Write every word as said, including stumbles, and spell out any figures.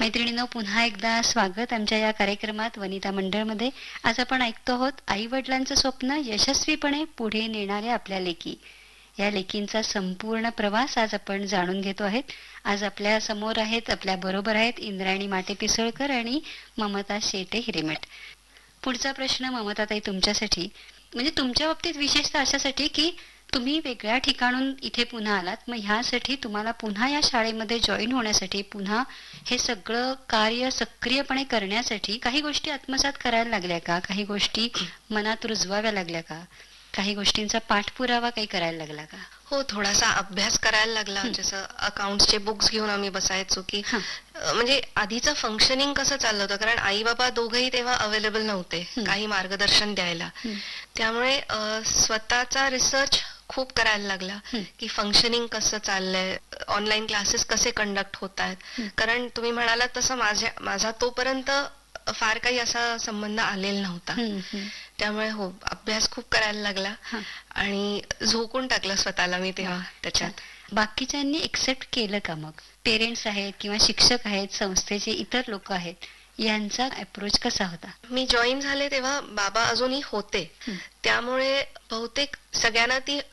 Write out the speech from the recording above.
मैत्रिणींनो, पुन्हा एकदा स्वागत आमच्या या कार्यक्रमात वनिता मंडळमध्ये. आज आपण ऐकतो आहोत आई वडिलांचं स्वप्न यशस्वीपणे पुढे नेणाऱ्या आपल्या लेकी. या लेकींचा संपूर्ण प्रवास आज आपण जाणून घेतो आहेत. आज आपल्या समोर आहेत, आपल्या बरोबर आहेत इंद्रायणी माटे पिसळकर आणि ममता शेटे हिरेमठ. पुढचा प्रश्न ममताताई तुमच्यासाठी, म्हणजे तुमच्या बाबतीत विशेषतः अशासाठी की तुम्ही वेगळ्या ठिकाणून इथे पुन्हा आलात. मग ह्यासाठी तुम्हाला पुन्हा या शाळेमध्ये जॉईन होण्यासाठी, पुन्हा हे सगळं कार्य सक्रियपणे करण्यासाठी काही गोष्टी आत्मसात करायला लागल्या का? काही गोष्टी मनात रुजवाव्या लागल्या का? काही गोष्टींचा पाठपुरावा काही करायला लागला का? हो, थोडासा अभ्यास करायला लागला. जसं अकाउंट्सचे बुक्स घेऊन आम्ही बसायचो की म्हणजे आधीचं फंक्शनिंग कसं चाललं होतं, कारण आई बाबा दोघंही तेव्हा अवेलेबल नव्हते काही मार्गदर्शन द्यायला. त्यामुळे स्वतःचा रिसर्च खूप करायला लागला की फंक्शनिंग कसं चाललंय, ऑनलाईन क्लासेस कसे कंडक्ट होत आहेत. कारण तुम्ही म्हणालात तसं माझ्या माझा तोपर्यंत फार काही असा संबंध आलेला नव्हता. त्यामुळे हो, अभ्यास खूप करायला लागला आणि झोकून टाकलं स्वतःला मी तेव्हा त्याच्यात. बाकीच्यांनी एक्सेप्ट केलं का? मग पेरेंट्स आहेत किंवा शिक्षक आहेत, संस्थेचे इतर लोक आहेत, यांचा अप्रोच कसा होता? मी जॉईन झाले तेव्हा बाबा अजूनही होते, त्यामुळे बहुतेक सगळ्यांना ती